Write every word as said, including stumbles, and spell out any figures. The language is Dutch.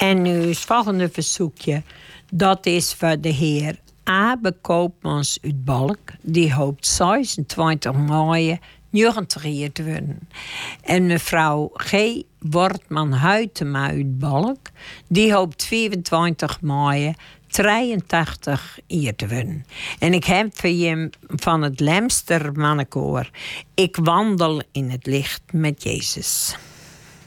En nu het volgende verzoekje. Dat is voor de heer Abe Koopmans uit Balk. Die hoopt zesentwintig mei negentig jaar te worden. En mevrouw G. Wortman-Huytema uit Balk. Die hoopt vierentwintig mei drieëntachtig jaar te worden. En ik heb voor je van het Lemster mannenkoor. Ik wandel in het licht met Jezus.